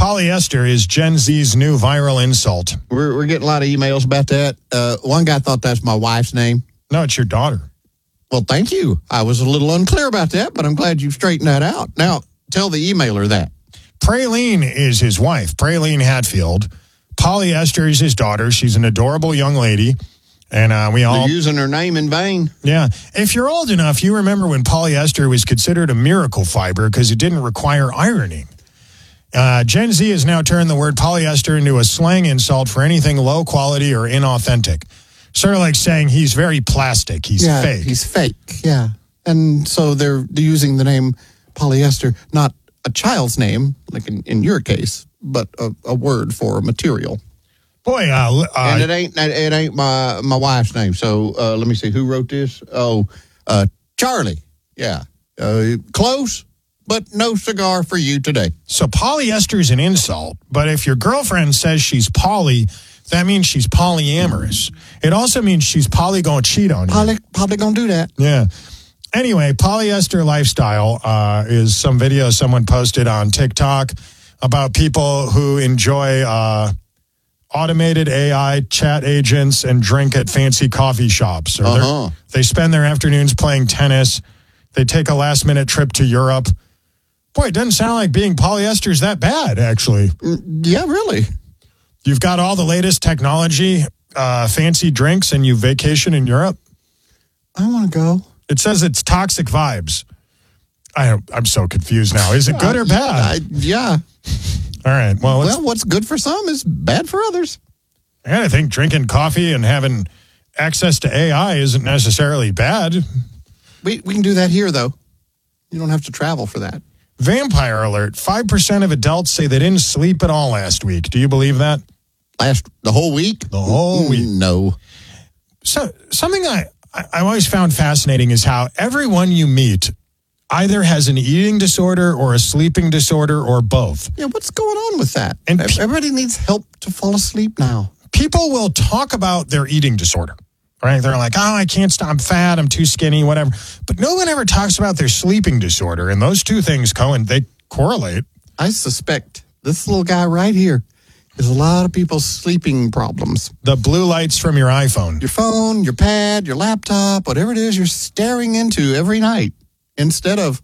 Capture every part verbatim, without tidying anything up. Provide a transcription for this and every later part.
polyester is Gen Z's new viral insult. We're, we're getting a lot of emails about that. Uh, one guy thought that's my wife's name. No, it's your daughter. Well, thank you. I was a little unclear about that, but I'm glad you straightened that out. Now, tell the emailer that. Praline is his wife, Praline Hatfield. Polyester is his daughter. She's an adorable young lady. And uh, we all... They're using her name in vain. Yeah. If you're old enough, you remember when polyester was considered a miracle fiber because it didn't require ironing. Uh, Gen Z has now turned the word polyester into a slang insult for anything low quality or inauthentic. Sort of like saying he's very plastic. He's yeah, fake. He's fake, yeah. And so they're, they're using the name polyester, not a child's name, like in, in your case, but a, a word for material. Boy, uh, uh, and it ain't it ain't my my wife's name. So uh, let me see who wrote this. Oh, uh, Charlie. Yeah, uh, close, but no cigar for you today. So polyester is an insult, but if your girlfriend says she's poly, that means she's polyamorous. It also means she's probably gonna cheat on you. Probably probably gonna do that. Yeah. Anyway, polyester lifestyle uh, is some video someone posted on TikTok about people who enjoy. Uh, automated A I chat agents and drink at fancy coffee shops. Or uh-huh. They spend their afternoons playing tennis. They take a last-minute trip to Europe. Boy, it doesn't sound like being polyester is that bad, actually. Yeah, really. You've got all the latest technology, uh, fancy drinks, and you vacation in Europe? I want to go. It says it's toxic vibes. I, I'm so confused now. Is it good or bad? I, yeah. All right. Well, well, what's good for some is bad for others. I gotta think drinking coffee and having access to A I isn't necessarily bad. We we can do that here, though. You don't have to travel for that. Vampire alert. five percent of adults say they didn't sleep at all last week. Do you believe that? Last, the whole week? The whole week. No. So something I, I, I always found fascinating is how everyone you meet either has an eating disorder or a sleeping disorder or both. Yeah, what's going on with that? And everybody needs help to fall asleep now. People will talk about their eating disorder, right? They're like, oh, I can't stop, I'm fat, I'm too skinny, whatever. But no one ever talks about their sleeping disorder, and those two things, Cohen, they correlate. I suspect this little guy right here is a lot of people's sleeping problems. The blue lights from your iPhone. Your phone, your pad, your laptop, whatever it is you're staring into every night. Instead of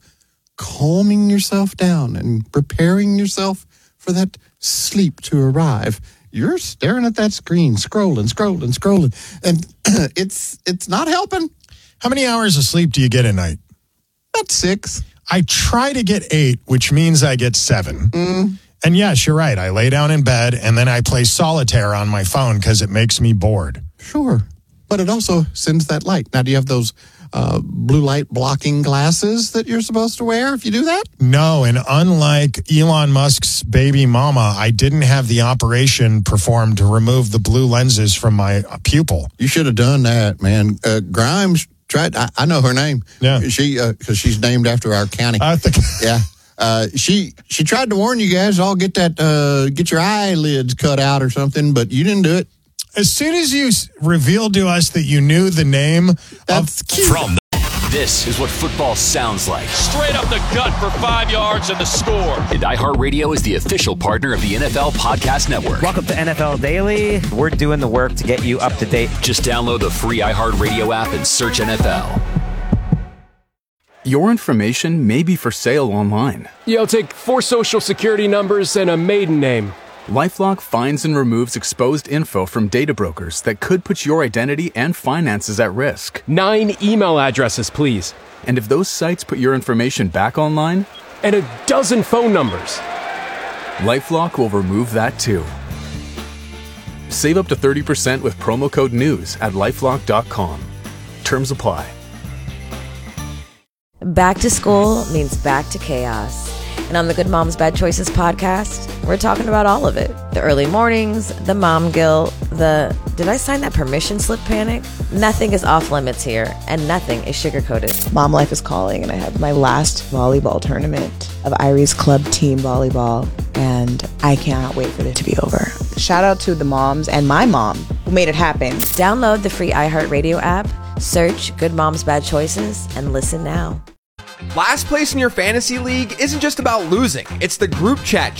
calming yourself down and preparing yourself for that sleep to arrive, you're staring at that screen, scrolling, scrolling, scrolling, and it's it's not helping. How many hours of sleep do you get a night? About six. I try to get eight, which means I get seven. Mm. And yes, you're right. I lay down in bed, and then I play solitaire on my phone because it makes me bored. Sure. But it also sends that light. Now, do you have those uh, blue light blocking glasses that you're supposed to wear if you do that? No, and unlike Elon Musk's baby mama, I didn't have the operation performed to remove the blue lenses from my pupil. You should have done that, man. Uh, Grimes tried. I, I know her name. Yeah, she because uh, she's named after our county. I think. Yeah. Uh, she she tried to warn you guys all get that uh, get your eyelids cut out or something, but you didn't do it. As soon as you revealed to us that you knew the name That's of... cute. From the, this is what football sounds like. Straight up the gut for five yards and the score. And iHeartRadio is the official partner of the N F L Podcast Network. Welcome to N F L Daily. We're doing the work to get you up to date. Just download the free iHeartRadio app and search N F L. Your information may be for sale online. Yeah, I'll take four social security numbers and a maiden name. LifeLock finds and removes exposed info from data brokers that could put your identity and finances at risk. Nine email addresses, please. And if those sites put your information back online? And a dozen phone numbers. LifeLock will remove that too. Save up to thirty percent with promo code NEWS at lifelock dot com. Terms apply. Back to school means back to chaos. And on the Good Moms Bad Choices podcast, we're talking about all of it. The early mornings, the mom guilt, the did I sign that permission slip panic? Nothing is off limits here, and nothing is sugar-coated. Mom life is calling, and I have my last volleyball tournament of Irie's club team volleyball, and I cannot wait for it to be over. Shout out to the moms and my mom who made it happen. Download the free iHeartRadio app, search Good Moms Bad Choices, and listen now. Last place in your fantasy league isn't just about losing. It's the group chat